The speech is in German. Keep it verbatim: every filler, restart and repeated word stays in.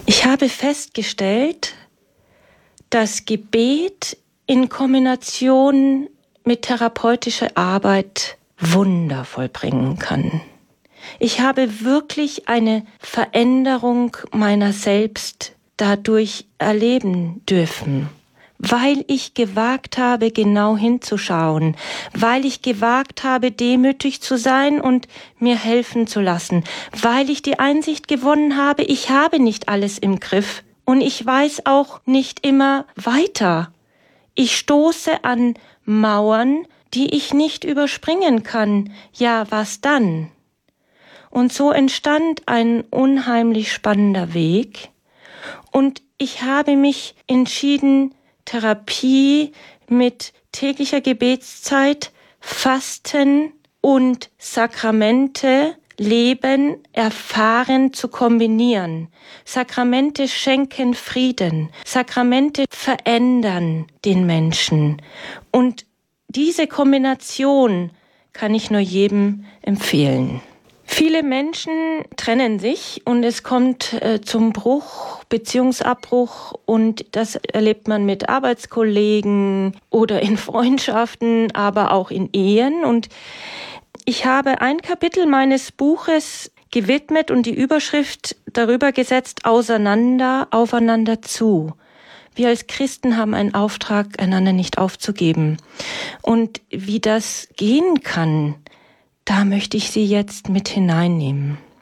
Ich habe festgestellt, dass Gebet in Kombination mit therapeutischer Arbeit Wunder vollbringen kann. Ich habe wirklich eine Veränderung meiner selbst dadurch erleben dürfen, weil ich gewagt habe, genau hinzuschauen, weil ich gewagt habe, demütig zu sein und mir helfen zu lassen, weil ich die Einsicht gewonnen habe, ich habe nicht alles im Griff und ich weiß auch nicht immer weiter. Ich stoße an Mauern, die ich nicht überspringen kann. Ja, was dann? Und so entstand ein unheimlich spannender Weg. Und ich habe mich entschieden, Therapie mit täglicher Gebetszeit, Fasten und Sakramente, Leben, Erfahren zu kombinieren. Sakramente schenken Frieden. Sakramente verändern den Menschen. Und diese Kombination kann ich nur jedem empfehlen. Viele Menschen trennen sich und es kommt äh, zum Bruch, Beziehungsabbruch, und das erlebt man mit Arbeitskollegen oder in Freundschaften, aber auch in Ehen. Und ich habe ein Kapitel meines Buches gewidmet und die Überschrift darüber gesetzt: Auseinander, aufeinander zu. Wir als Christen haben einen Auftrag, einander nicht aufzugeben. Und wie das gehen kann, da möchte ich Sie jetzt mit hineinnehmen.